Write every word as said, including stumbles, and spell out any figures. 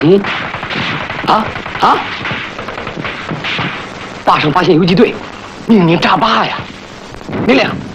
嗯，啊啊！坝上发现游击队，命令炸坝呀！命令。